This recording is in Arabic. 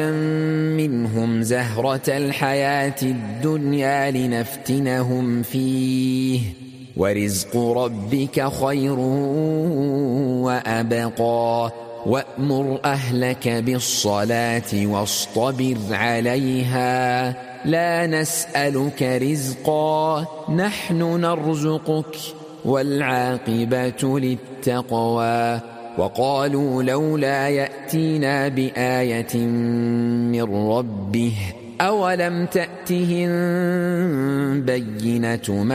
منهم زهرة الحياة الدنيا لنفتنهم فيه ورزق ربك خير وأبقى وأمر أهلك بالصلاة واصطبر عليها لا نسألك رزقا نحن نرزقك والعاقبة للتقوى وقالوا لولا يأتينا بآية من ربه أولم تأتهم بينة